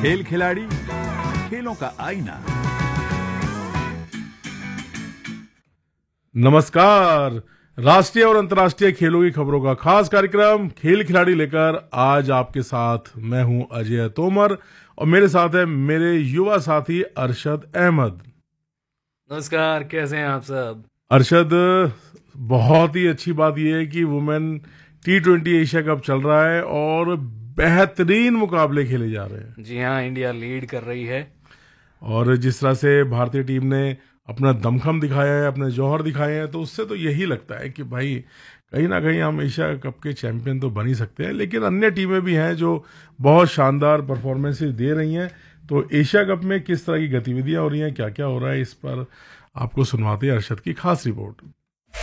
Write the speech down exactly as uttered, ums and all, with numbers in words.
खेल खिलाड़ी, खेलों का आईना। नमस्कार। राष्ट्रीय और अंतर्राष्ट्रीय खेलों की खबरों का खास कार्यक्रम खेल खिलाड़ी लेकर आज आपके साथ मैं हूं अजय तोमर और मेरे साथ है मेरे युवा साथी अरशद अहमद। नमस्कार, कैसे हैं आप सब? अरशद, बहुत ही अच्छी बात यह है कि women T twenty Asia cup चल रहा है और बेहतरीन मुकाबले खेले जा रहे हैं। जी हाँ, इंडिया लीड कर रही है और जिस तरह से भारतीय टीम ने अपना दमखम दिखाया है, अपने जौहर दिखाए हैं, तो उससे तो यही लगता है कि भाई कहीं ना कहीं हम एशिया कप के चैंपियन तो बन ही सकते हैं। लेकिन अन्य टीमें भी हैं जो बहुत शानदार परफॉर्मेंसेस दे रही हैं। तो एशिया कप में किस तरह की गतिविधियां हो रही हैं, क्या क्या हो रहा है, इस पर आपको सुनवाते हैं अरशद की खास रिपोर्ट।